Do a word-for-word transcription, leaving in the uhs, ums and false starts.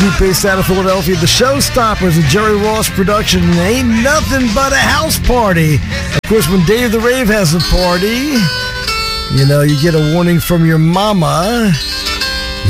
group based out of Philadelphia, the Showstoppers, a Jerry Ross production. Ain't nothing but a house party. Of course, when Dave the Rave has a party, you know, you get a warning from your mama.